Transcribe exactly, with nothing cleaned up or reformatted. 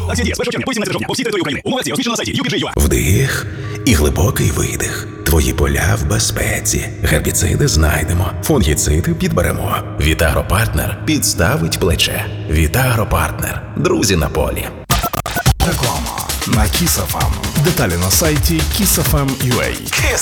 Акція діє з першого червня по вісімнадцяте жовтня по всій території України. Умови акції розміщено на сайті ю пі джей точка ю а. Вдих і глибокий видих. Твої поля в безпеці. Гербіциди знайдемо. Фунгіциди підберемо. Вітагропартнер підставить плече. Вітагропартнер. Друзі на полі. Реклама на Kiss еф ем. Деталі на сайті kiss еф ем крапка ю а.